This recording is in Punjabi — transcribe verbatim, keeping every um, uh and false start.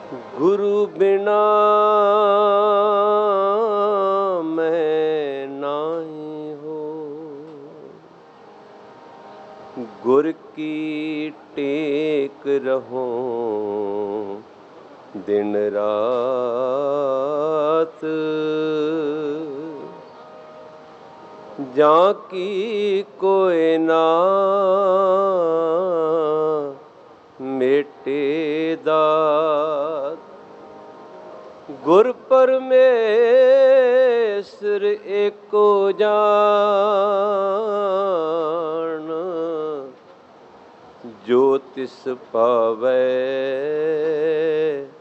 ਗੁਰੂ ਬਿਨਾ ਮੈਂ ਨਾਹੀ ਹੋ, ਗੁਰ ਕੀ ਟੇਕ ਰਹੋ ਦਿਨ ਰਾਤ। ਜਾਂ ਕੀ ਕੋਇ ਨਾ ਮੇਟੇ ਦਾਤ। ਗੁਰ ਪਰਮੇਸ਼ਰ ਏਕੋ ਜਾਣ, ਜੋ ਤਿਸ ਪਾਵੈ